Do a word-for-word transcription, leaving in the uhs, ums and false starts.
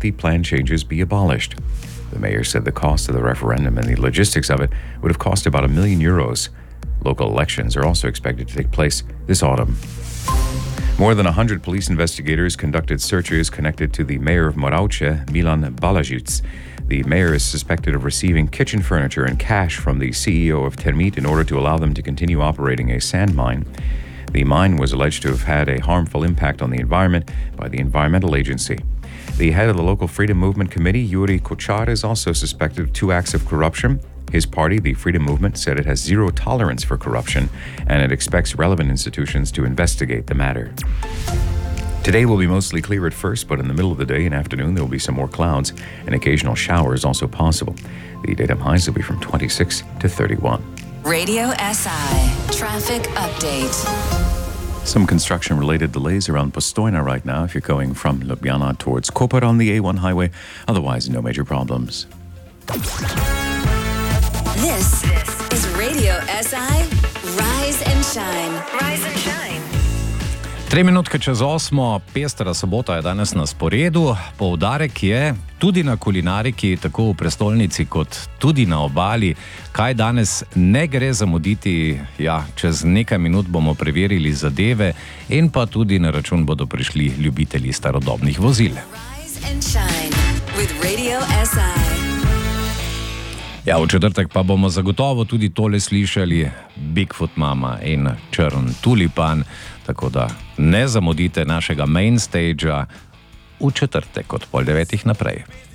the plan changes be abolished. The mayor said the cost of the referendum and the logistics of it would have cost about a million euros. Local elections are also expected to take place this autumn. More than one hundred police investigators conducted searches connected to the mayor of Moravce, Milan Balajic. The mayor is suspected of receiving kitchen furniture and cash from the C E O of Termit in order to allow them to continue operating a sand mine. The mine was alleged to have had a harmful impact on the environment by the environmental agency. The head of the local Freedom Movement Committee, Yuri Kochar, is also suspected of two acts of corruption. His party, the Freedom Movement, said it has zero tolerance for corruption and it expects relevant institutions to investigate the matter. Today will be mostly clear at first, but in the middle of the day and afternoon there will be some more clouds and occasional showers also possible. The daytime highs will be from twenty-six to thirty-one. Radio S I Traffic Update. Some construction-related delays around Postojna right now if you're going from Ljubljana towards Koper on the A one highway. Otherwise, no major problems. This is Radio S I Rise and Shine. Rise and Shine. Tri minutke čez osmo, pestra sobota je danes na sporedu. Poudarek je tudi na kulinariki, tako v prestolnici kot tudi na obali. Kaj danes ne gre zamuditi? Ja, čez nekaj minut bomo preverili zadeve in pa tudi na račun bodo prišli ljubitelji starodobnih vozil. Rise and Shine with Radio S I. Ja, v četrtek pa bomo zagotovo tudi tole slišali, Bigfoot Mama in Črn tulipan, tako da ne zamudite našega main stagea v četrtek od pol devetih naprej.